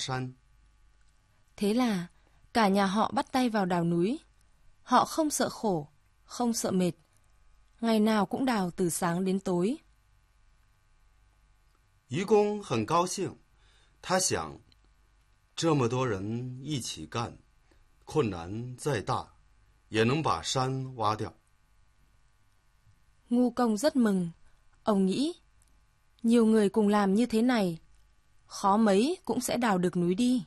山。 Thế là cả nhà họ bắt tay vào đào núi. Họ không sợ khổ, không sợ mệt. Ngày nào cũng đào từ sáng đến tối. 愚公很高兴，他想，这么多人一起干，困难再大，也能把山挖掉。 Ngu Công rất mừng. Ông nghĩ, nhiều người cùng làm như thế này, khó mấy cũng sẽ đào được núi đi.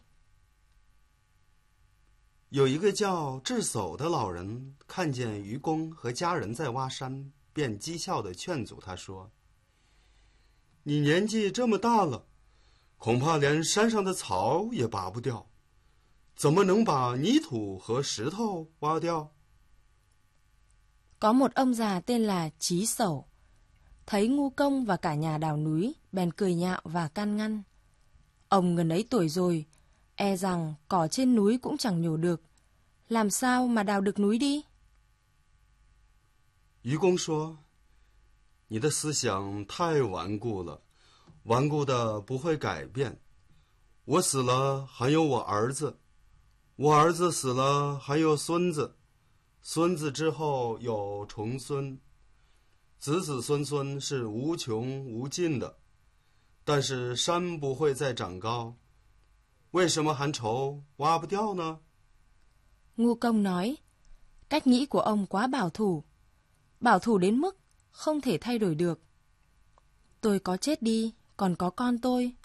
有一个叫智叟的老人看见愚公和家人在挖山，便讥笑地劝阻他说：“你年纪这么大了，恐怕连山上的草也拔不掉，怎么能把泥土和石头挖掉？” Có một ông già tên là Trí Sẩu. Thấy Ngu Công và cả nhà đào núi, bèn cười nhạo và can ngăn. Ông gần ấy tuổi rồi, e rằng cỏ trên núi cũng chẳng nhổ được. Làm sao mà đào được núi đi? 愚公说：“你的思想太顽固了，顽固的不会改变。我死了还有我儿子，我儿子死了还有孙子，孙子之后有重孙，子子孙孙是无穷无尽的。但是山不会再长高，为什么还愁挖不掉呢？” Ngu Công nói, cách nghĩ của ông quá bảo thủ đến mức không thể thay đổi được. Tôi có chết đi, còn có con tôi,